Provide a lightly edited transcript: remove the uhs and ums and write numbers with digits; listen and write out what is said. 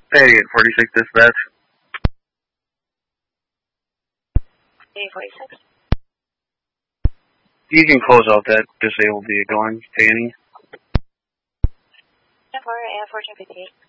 Hey, 46 dispatch. 846. You can close out that disabled vehicle. I'm Fanny. 10-4, 1458.